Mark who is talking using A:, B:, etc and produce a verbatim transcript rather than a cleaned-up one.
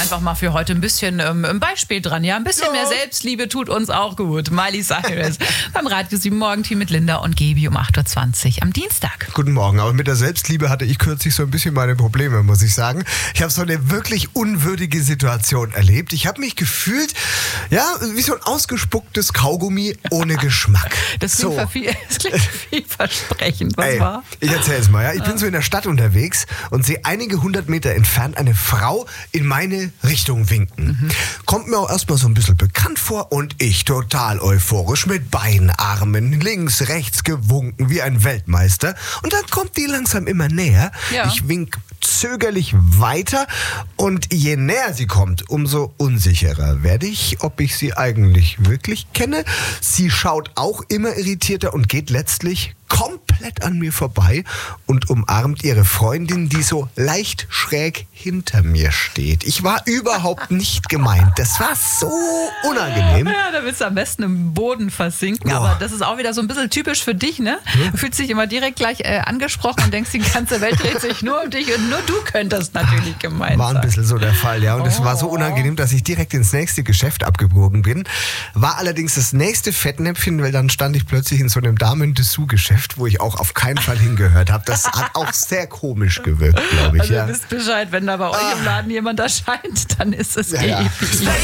A: einfach mal für heute ein bisschen ähm, ein Beispiel dran. Ja, ein bisschen ja. mehr Selbstliebe tut uns auch gut. Miley Cyrus beim Radio sieben Morgenteam mit Linda und Gaby um acht Uhr zwanzig am Dienstag.
B: Guten Morgen. Aber mit der Selbstliebe hatte ich kürzlich so ein bisschen meine Probleme, muss ich sagen. Ich habe so eine wirklich unwürdige Situation erlebt. Ich habe mich gefühlt, ja, wie so ein ausgespucktes Kaugummi ohne Geschmack.
A: Das klingt,
B: so.
A: viel, das klingt vielversprechend. Was
B: Ey,
A: war?
B: Ich erzähl's mal. Ja. Ich bin so in der Stadt unterwegs und sehe einige hundert Meter entfernt eine Frau in meine Richtung winken. Mhm. Kommt mir auch erstmal so ein bisschen bekannt vor und ich total euphorisch mit Beinen, Armen, links, rechts gewunken wie ein Weltmeister. Und dann kommt die langsam immer näher. Ja. Ich wink zögerlich weiter und je näher sie kommt, umso unsicherer werde ich, ob ich sie eigentlich wirklich kenne. Sie schaut auch immer irritierter und geht letztlich komplett an mir vorbei und umarmt ihre Freundin, die so leicht schräg hinter mir steht. Ich war überhaupt nicht gemeint. Das war so unangenehm.
A: Ja, da willst du am besten im Boden versinken. Oh. Aber das ist auch wieder so ein bisschen typisch für dich, ne? Hm? Du fühlst dich immer direkt gleich äh, angesprochen und denkst, die ganze Welt dreht sich nur um dich und nur du könntest natürlich gemeint sein.
B: War ein bisschen so der Fall, ja. Und es oh. war so unangenehm, dass ich direkt ins nächste Geschäft abgebogen bin. War allerdings das nächste Fettnäpfchen, weil dann stand ich plötzlich in so einem Damen-Dessous-Geschäft, wo ich auch auf keinen Fall hingehört habe. Das hat auch sehr komisch gewirkt, glaube ich.
A: Also
B: ja.
A: ihr wisst Bescheid, wenn da bei euch ah. im Laden jemand erscheint, dann ist es
B: ja,
A: Gaby.
B: Ja.